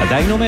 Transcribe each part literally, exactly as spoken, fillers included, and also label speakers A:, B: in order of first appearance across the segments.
A: עדיין עומד.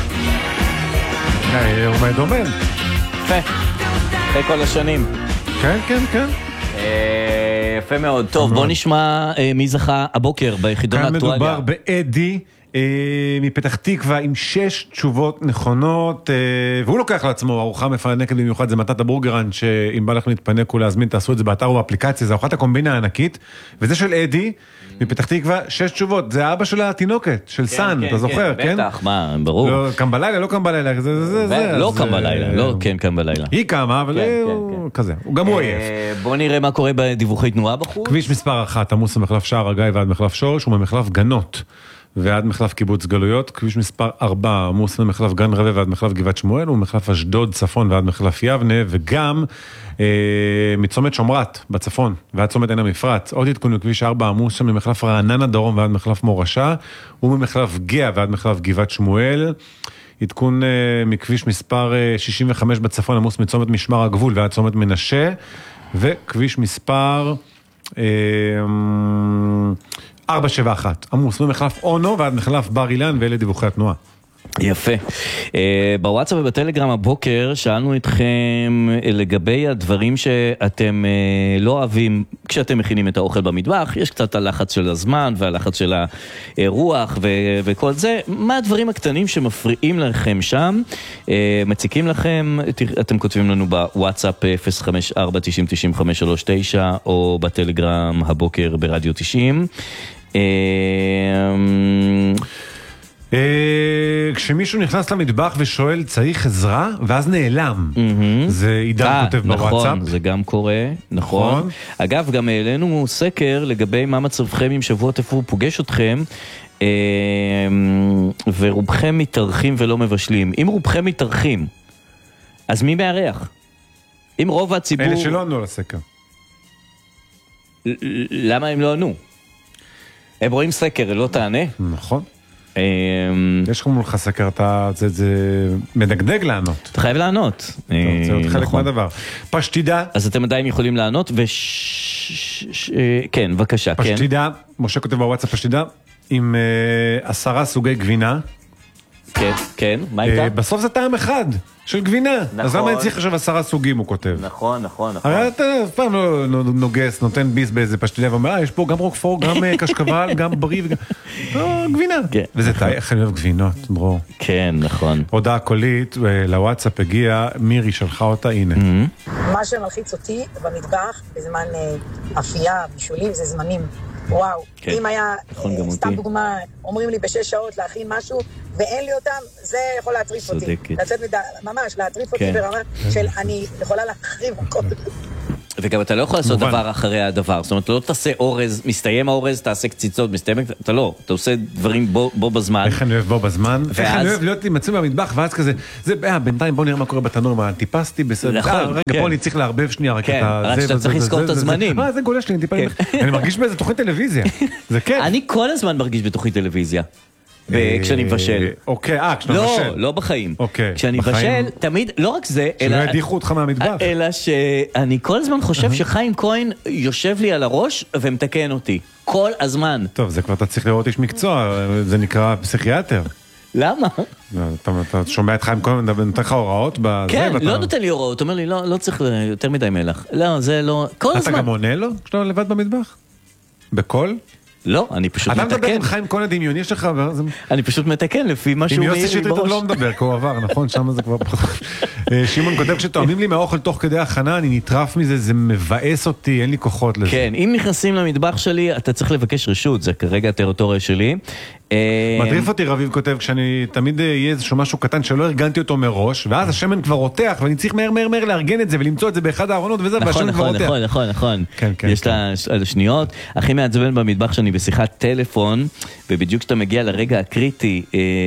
B: עומד, עומד.
A: יפה. אחרי כל השנים.
B: כן, כן, כן.
A: יפה מאוד. טוב, בוא נשמע מי זכה הבוקר ביחידון האקטואליה.
B: כאן מדובר באדי מפתח תקווה עם שש תשובות נכונות, והוא לוקח לעצמו ארוחה מפנקת במיוחד, זה מתת הבורגרן, שאם בא לכם להתפנק ולהזמין, תעשו את זה באתר או באפליקציה, זה ארוחת הקומבינה הענקית, וזה של אדי מפתח תקווה, שש תשובות, זה האבא של התינוקת, של סן, אתה זוכר, כן?
A: בטח, מה, ברור.
B: קם בלילה, לא קם בלילה, זה, זה, זה.
A: לא קם בלילה, לא, כן, קם בלילה.
B: היא קמה, אבל הוא כזה, גם הוא עייף.
A: בוא נראה מה קורה בדיווחי תנועה בחוץ.
B: כביש מספר אחת, עמוס ממחלף שער הגיא ועד מחלף שורש, וממחלף גנות ועד מחלף קיבוץ גלויות. כביש מספר ארבע, עמוס ממחלף גן רווה ועד מחלף גבעת שמואל, ומחלף אשדוד צפון ועד מחלף יבנה, וגם אה, מצומת שומרת בצפון ועד צומת עין המפרץ. עוד עדכון לכביש ארבע, עמוס שם ממחלף רעננה דרום ועד מחלף מורשה, וממחלף גאה ועד מחלף גבעת שמואל. עדכון אה, מכביש מספר אה, שישים וחמש בצפון, עמוס מצומת משמר הגבול ועד צומת מנשה, וכביש מספר אה, ארבע שבע אחת, עמוס ממחלף אונו ועד מחלף בר אילן, ואלה דיווחי התנועה.
A: יפה. בוואטסאפ ובטלגרם הבוקר שאלנו אתכם לגבי הדברים שאתם לא אוהבים כשאתם מכינים את האוכל במטבח. יש קצת הלחץ של הזמן והלחץ של הרוח וכל זה. מה הדברים הקטנים שמפריעים לכם שם? מציקים לכם? אתם כותבים לנו בוואטסאפ אפס חמש ארבע תשעים תשעים חמש שלוש תשע או בטלגרם הבוקר ברדיו תשעים.
B: כשמישהו נכנס למטבח ושואל צריך עזרה ואז נעלם, זה עידן כותב בוואטסאפ.
A: נכון, זה גם קורה, נכון. אגב, גם העלינו סקר לגבי מה מצבכם עם שבועות איפה הוא פוגש אתכם, ורובכם מתארחים ולא מבשלים. אם רובכם מתארחים, אז מי מארח? אם רוב הציבור...
B: אלה שלא ענו לסקר.
A: למה הם לא ענו? הם רואים סקר, לא תענה?
B: נכון. יש לך מולך סקר, זה מדגדג לענות.
A: אתה חייב לענות.
B: זה עוד חלק מהדבר. פשטידה.
A: אז אתם עדיין יכולים לענות, כן, בבקשה.
B: פשטידה, משה כותב בוואטסאפ פשטידה, עם עשרה סוגי גבינה.
A: כן, כן, מה איתה?
B: בסוף זה טעם אחד של גבינה. אז למה אני צריך עכשיו עשרה סוגים, הוא כותב.
A: נכון, נכון, נכון.
B: הרי אתה אף פעם לא נוגס, נותן ביס באיזה פשטידה, ואומר, יש פה גם רוקפור, גם קשקבל, גם בריא, וגם גבינה. וזה טעם, איך אני אוהב גבינות, ברו.
A: כן, נכון.
B: הודעה קולית, לוואטסאפ הגיעה, מירי שלחה אותה, הנה.
C: מה שמלחיץ אותי במטבח, בזמן אפייה, בישולים, זה זמנים. וואו, אם היה, סתם דוגמה, אומרים לי בשש שעות להכין משהו, ואין לי אותם, זה יכול להטריף אותי. לצאת ממש, להטריף אותי ברמה של אני יכולה להחריב הכל.
A: וגם אתה לא יכול לעשות דבר אחרי הדבר, זאת אומרת, לא תעשה אורז, מסתיים האורז, תעשה קציצות, מסתיים, אתה לא, אתה עושה דברים בו בזמן.
B: איך אני אוהב בו בזמן? איך אני אוהב להיות מצוי במטבח, ואז כזה, זה, בינתיים בוא נראה מה קורה בתנור, מה, טיפסתי בסדר, רגע, פה אני צריך לערבב שנייה רק את
A: זה. רק שאתה צריך לזכור את הזמנים.
B: אה, זה גולש לי, אני מרגיש באיזה תוכנית טלוויזיה, זה כיף.
A: אני כל הזמן מרגיש בתוכנית טלוויזיה. כשאני מבשל.
B: אוקיי, אה, כשאני מבשל.
A: לא, לא בחיים.
B: אוקיי.
A: כשאני מבשל, תמיד, לא רק זה,
B: שלא ידיחו אותך מהמטבח.
A: אלא שאני כל הזמן חושב שחיים כהן יושב לי על הראש ומתקן אותי. כל הזמן.
B: טוב, זה כבר אתה צריך לראות איש מקצוע, זה נקרא פסיכיאטר.
A: למה?
B: אתה שומע את חיים כהן, נותן לך הוראות בזה?
A: כן, לא נותן לי הוראות, אומר לי, לא צריך יותר מדי מלח. לא, זה לא, כל הזמן.
B: אתה גם עונה לו כשאתה לבד במטבח? בקול?
A: לא, אני פשוט מתקן.
B: אתה מדבר עם חיים כהן הדמיוני, יש לך...
A: אני פשוט מתקן לפי מה שהוא
B: מעיר לי בראש. עם יוסי שטרית לא מדבר, כי הוא עבר, נכון? שם זה כבר פחות. שמעון כותב, כשתואמים לי מהאוכל תוך כדי הכנה, אני נטרף מזה, זה מבאס אותי, אין לי כוחות לזה.
A: כן, אם נכנסים למטבח שלי, אתה צריך לבקש רשות, זה כרגע הטריטוריה שלי.
B: מדריף אותי רביב כותב, כשאני תמיד יהיה איזשהו משהו קטן שלא ארגנתי אותו מראש, ואז השמן כבר רותח, ואני צריך מהר מהר מהר לארגן את זה ולמצוא את זה באחד הארונות וזה, והשמן כבר רותח.
A: נכון, נכון, נכון. יש לה שניות. הכי מעצבן במטבח שאני בשיחת טלפון, ובדיוק כשאתה מגיע לרגע הקריטי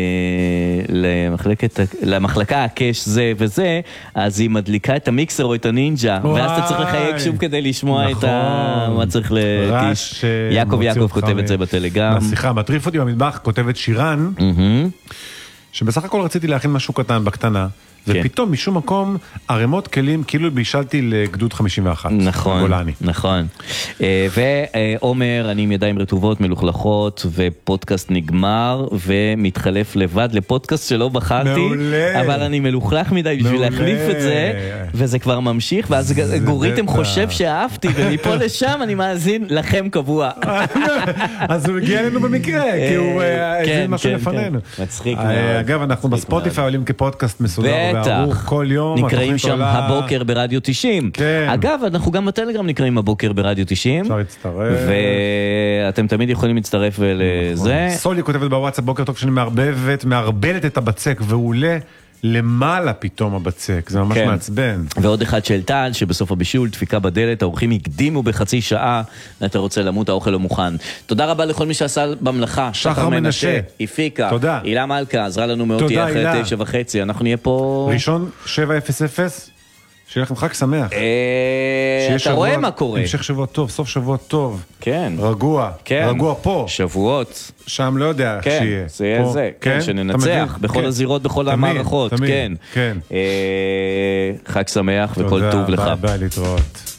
A: למחלקה הקש זה וזה, אז היא מדליקה את המיקסר או את הנינג'ה, ואז אתה צריך לחייג שוב כדי לשמוע את מה צריך להקיש. יעקב יעקב כותב את זה בטלגרם.
B: בשיחה, מטריף אותי במטבח, כותבת שירן, שבסך הכל רציתי להכין משהו קטן בקטנה, ופתאום משום מקום ערימות כלים כאילו בישלתי לגדוד חמישים ואחת.
A: נכון,
B: גולני.
A: נכון. ועומר, אני עם ידיים רטובות, מלוכלכות, ופודקאסט נגמר, ומתחלף לבד לפודקאסט שלא בחרתי.
B: מעולה.
A: אבל אני מלוכלך מדי בשביל להחליף את זה, וזה כבר ממשיך, ואז גוריתם חושב שאהבתי, ומפה לשם אני מאזין לכם קבוע.
B: אז הוא הגיע אלינו במקרה, כי הוא הזין משהו לפנינו.
A: מצחיק מאוד.
B: אגב, אנחנו בספוטיפיי עולים כפודקאסט מסודר וערוך כל יום.
A: נקראים שם הבוקר ברדיו תשעים. אגב, אנחנו גם בטלגרם נקראים הבוקר ברדיו תשעים.
B: אפשר להצטרף.
A: ואתם תמיד יכולים להצטרף לזה.
B: סולי כותבת בוואטסאפ, בוקר טוב שאני מערבבת, מערבלת את הבצק, ועולה למעלה פתאום הבצק, זה ממש מעצבן.
A: ועוד אחד של טל, שבסוף הבישול, דפיקה בדלת, האורחים הקדימו בחצי שעה, אתה רוצה למות, האוכל לא מוכן. תודה רבה לכל מי שעשה במלאכה.
B: שחר מנשה.
A: הפיקה.
B: תודה.
A: הילה מלכה, עזרה לנו מאוד, תהיה אחרי תשע וחצי. אנחנו נהיה פה...
B: ראשון, שבע אפס אפס. שיהיה לכם חג שמח.
A: אתה רואה מה קורה.
B: המשך שבוע טוב, סוף שבוע טוב.
A: כן.
B: רגוע. רגוע פה.
A: שבועות.
B: שם לא יודע
A: כן,
B: שיהיה.
A: זה יהיה זה. כן, שננצח בכל הזירות, בכל המערכות. כן.
B: כן.
A: חג שמח וכל טוב לך.
B: תודה, ביי, להתראות.